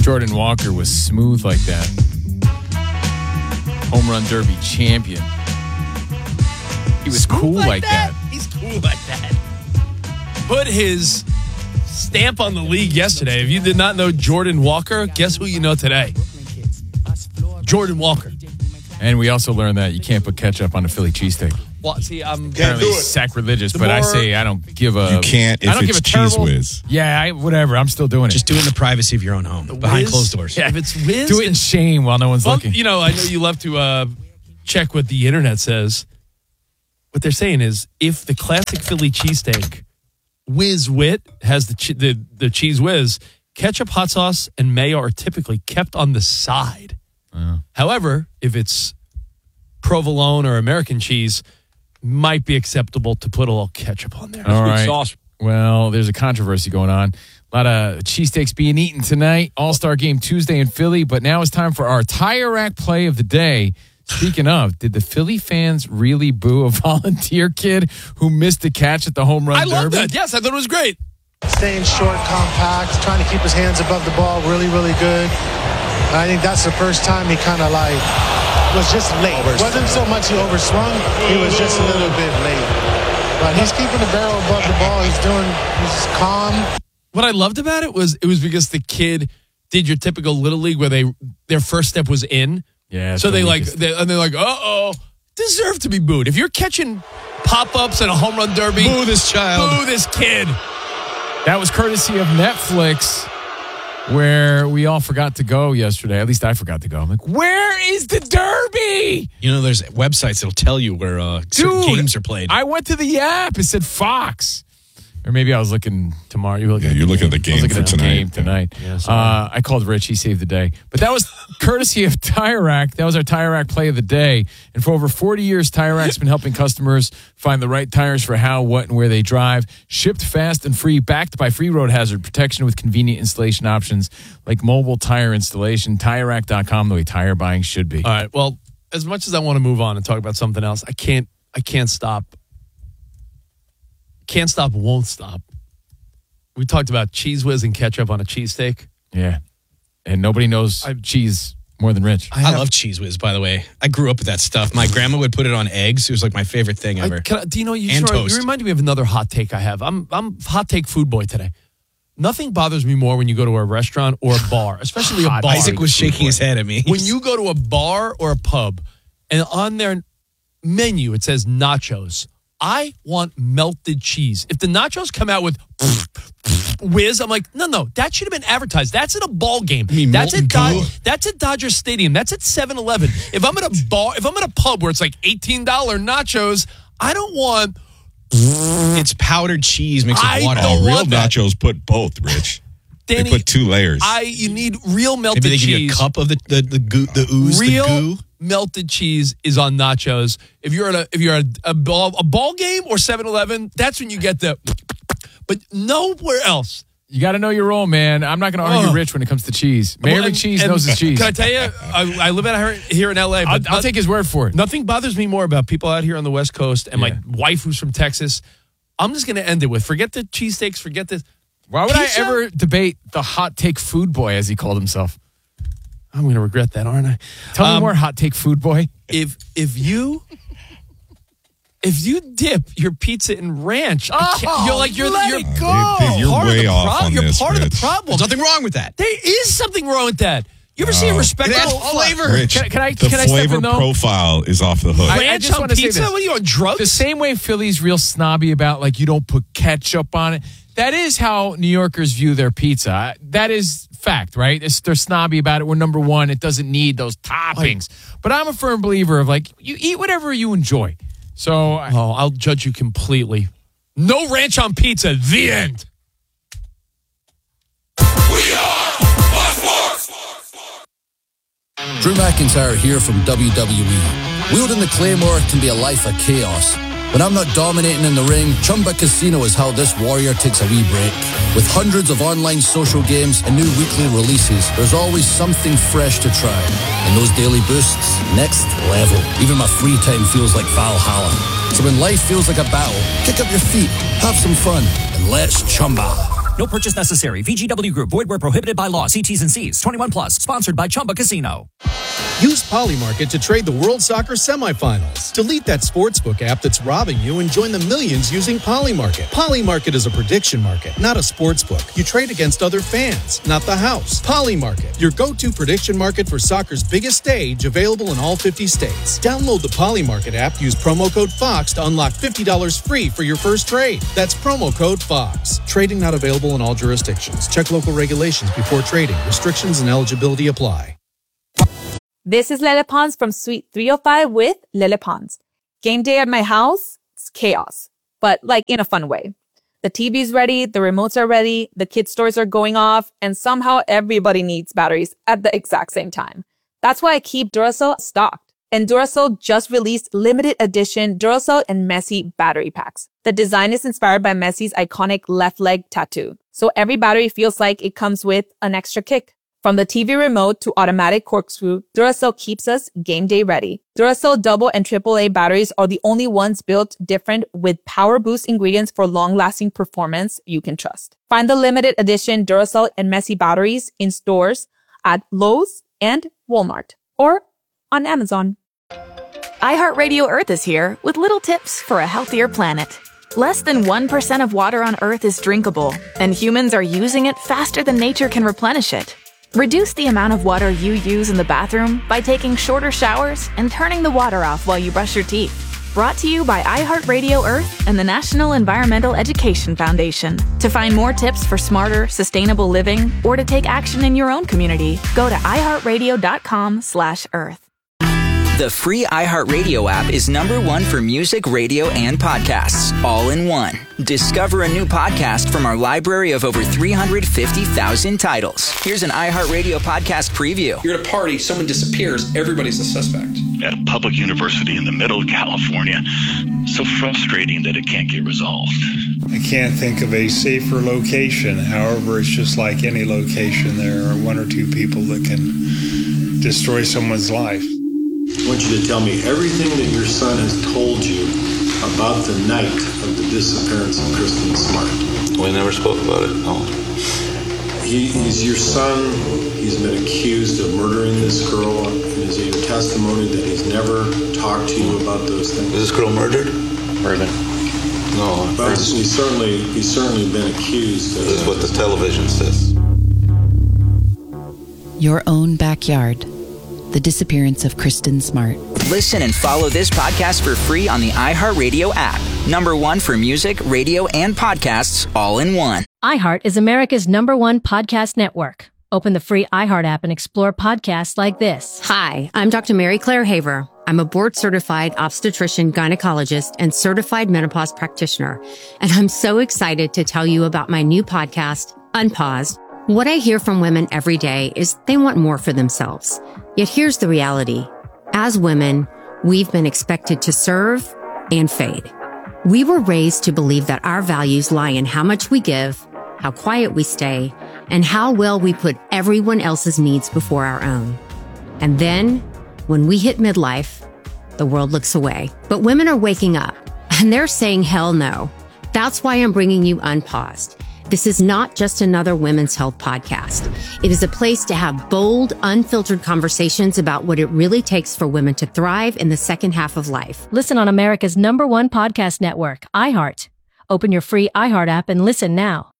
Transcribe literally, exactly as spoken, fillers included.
Jordan Walker was smooth like that. Home run derby champion. He was Smooth cool like, like that? that. He's cool like that. Put his stamp on the league yesterday. If you did not know Jordan Walker, guess who you know today? Jordan Walker. And we also learned that you can't put ketchup on a Philly cheesesteak. Well, see, I'm Apparently sacrilegious, The but I more- say I don't give a. You can't if I don't it's give a Cheese terrible, Whiz. Yeah, I, whatever. I'm still doing it. Just do it in the privacy of your own home, behind Whiz? closed doors. Yeah. If it's Whiz, do it in shame while no one's well, looking. you know, I know you love to uh, check what the internet says. What they're saying is, if the classic Philly cheesesteak Whiz Wit has the, che- the the cheese whiz, ketchup, hot sauce, and mayo are typically kept on the side. Uh, However, if it's provolone or American cheese, might be acceptable to put a little ketchup on there. all Good right. sauce. Well, there's a controversy going on. A lot of cheesesteaks being eaten tonight. All-Star Game Tuesday in Philly. But now it's time for our tire rack play of the day. Speaking of, did the Philly fans really boo a volunteer kid who missed a catch at the home run I derby? love that. Yes, I thought it was great. Staying short, compact, trying to keep his hands above the ball really, really good. And I think that's the first time he kind of like was just late. It wasn't so much he overswung, he was just a little bit late. But he's keeping the barrel above the ball. He's doing, he's calm. What I loved about it was it was because the kid did your typical little league where they their first step was in. Yeah. So the they like weakest. they, and they're like, uh oh, deserve to be booed. If you're catching pop ups at a home run derby, Boo this child. boo this kid. That was courtesy of Netflix, where we all forgot to go yesterday. At least I forgot to go. I'm like, where is the derby? You know, there's websites that'll tell you where uh, certain Dude, games are played. I went to the app. It said Fox. Or maybe I was looking tomorrow. You were looking Yeah, you're looking at the I was game looking for at the tonight. game tonight. Yeah, sorry. uh, I called Rich. He saved the day. But that was courtesy of Tire Rack. That was our Tire Rack play of the day. And for over forty years, Tire Rack's been helping customers find the right tires for how, what, and where they drive. Shipped fast and free, backed by free road hazard protection with convenient installation options like mobile tire installation. Tire Rack dot com, the way tire buying should be. All right. Well, as much as I want to move on and talk about something else, I can't. I can't stop. Can't stop. Won't stop. We talked about cheese whiz and ketchup on a cheesesteak. Yeah. And nobody knows I- cheese more than Rich. I love Cheese Whiz, by the way. I grew up with that stuff. My grandma would put it on eggs. It was like my favorite thing ever. I, can I, do you know you, And sure, toast. you reminded me of another hot take I have. I'm I'm hot take food boy today. Nothing bothers me more when you go to a restaurant or a bar, especially a Hot bar. Isaac was shaking his head at me. When you go to a bar or a pub and on their menu it says nachos, I want melted cheese. If the nachos come out with whiz, I'm like, no, no, that should have been advertised. That's at a ball game. mean That's at molten Do- goo? that's at Dodger Stadium. That's at seven eleven. If I'm at a bar, if I'm at a pub where it's like eighteen dollars nachos, I don't want It's powdered cheese mixed I with water. don't Oh, real want that. nachos put both, Rich. Danny. They put two layers. I you need real melted Maybe they give cheese. you a cup of the the the, goo, the ooze, Real the goo. melted cheese is on nachos. If you're at a if you're at a, a ball a ball game or seven eleven, that's when you get the. But nowhere else. You got to know your role, man. I'm not going to argue Oh. Rich when it comes to cheese. Mayor Well, and- McCheese and knows his cheese. Can I tell you? I, I live out here, here in L A. I'll, But I'll not- take his word for it. Nothing bothers me more about people out here on the West Coast and Yeah. my wife who's from Texas. I'm just going to end it with forget the cheesesteaks, forget this. Why would Pizza? I ever debate the hot take food boy, as he called himself? I'm going to regret that, aren't I? Tell me Um, more, hot take food boy. If if you if you dip your pizza in ranch, I can't- you're like you're let you're, it go. Dude, you're part of way the off prob- on You're this, part of Rich. the problem. There's nothing wrong with that. There is something wrong with that. You ever see a Oh. respectable It adds flavor. Rich, Can- can I- the can I step flavor in, though? profile is off the hook. I- ranch just on wanna say pizza? this. What are you on drugs? The same way Philly's real snobby about, like, you don't put ketchup on it. That is how New Yorkers view their pizza. That is fact, right? It's, they're snobby about it. We're number one. It doesn't need those toppings. But I'm a firm believer of, like, you eat whatever you enjoy. So, I- Oh, I'll judge you completely. No ranch on pizza. The end. Drew McIntyre here from W W E. Wielding the Claymore can be a life of chaos. When I'm not dominating in the ring, Chumba Casino is how this warrior takes a wee break. With hundreds of online social games and new weekly releases, there's always something fresh to try. And those daily boosts, next level. Even my free time feels like Valhalla. So when life feels like a battle, kick up your feet, have some fun, and let's Chumba. No purchase necessary. V G W Group. Void where prohibited by law. See T's and C's. twenty-one plus. Sponsored by Chumba Casino. Use Polymarket to trade the World Soccer semifinals. Delete that sportsbook app that's robbing you and join the millions using Polymarket. Polymarket is a prediction market, not a sportsbook. You trade against other fans, not the house. Polymarket, your go-to prediction market for soccer's biggest stage, available in all fifty states. Download the Polymarket app. Use promo code FOX to unlock fifty dollars free for your first trade. That's promo code FOX. Trading not available in all jurisdictions. Check local regulations before trading. Restrictions and eligibility apply. This is Lele Pons from Suite three oh five with Lele Pons. Game day at my house, it's chaos, but like in a fun way. The T V's ready, the remotes are ready, the kids' toys are going off, and somehow everybody needs batteries at the exact same time. That's why I keep Duracell stocked. And Duracell just released limited edition Duracell and Messi battery packs. The design is inspired by Messi's iconic left leg tattoo. So every battery feels like it comes with an extra kick. From the T V remote to automatic corkscrew, Duracell keeps us game day ready. Duracell double and triple A batteries are the only ones built different with power boost ingredients for long-lasting performance you can trust. Find the limited edition Duracell and Messi batteries in stores at Lowe's and Walmart or on Amazon. iHeartRadio Earth is here with little tips for a healthier planet. Less than one percent of water on Earth is drinkable, and humans are using it faster than nature can replenish it. Reduce the amount of water you use in the bathroom by taking shorter showers and turning the water off while you brush your teeth. Brought to you by iHeartRadio Earth and the National Environmental Education Foundation. To find more tips for smarter, sustainable living or to take action in your own community, go to iHeartRadio.com slash Earth. The free iHeartRadio app is number one for music, radio, and podcasts, all in one. Discover a new podcast from our library of over three hundred fifty thousand titles. Here's an iHeartRadio podcast preview. You're at a party, someone disappears, everybody's a suspect. At a public university in the middle of California, so frustrating that it can't get resolved. I can't think of a safer location. However, it's just like any location. There are one or two people that can destroy someone's life. I want you to tell me everything that your son has told you about the night of the disappearance of Kristen Smart. We never spoke about it, no. He, he's your son. He's been accused of murdering this girl. And is it your testimony that he's never talked to you about those things? Is this girl murdered? Murdered. No. But he's certainly, he's certainly been accused of This is what the television says. Your own backyard. The disappearance of Kristen Smart. Listen and follow this podcast for free on the iHeartRadio app. Number one for music, radio, and podcasts, all in one. iHeart is America's number one podcast network. Open the free iHeart app and explore podcasts like this. Hi, I'm Doctor Mary Claire Haver. I'm a board-certified obstetrician, gynecologist, and certified menopause practitioner. And I'm so excited to tell you about my new podcast, Unpaused. What I hear from women every day is they want more for themselves. Yet here's the reality. As women, we've been expected to serve and fade. We were raised to believe that our values lie in how much we give, how quiet we stay, and how well we put everyone else's needs before our own. And then, when we hit midlife, the world looks away. But women are waking up, and they're saying hell no. That's why I'm bringing you Unpaused. This is not just another women's health podcast. It is a place to have bold, unfiltered conversations about what it really takes for women to thrive in the second half of life. Listen on America's number one podcast network, iHeart. Open your free iHeart app and listen now.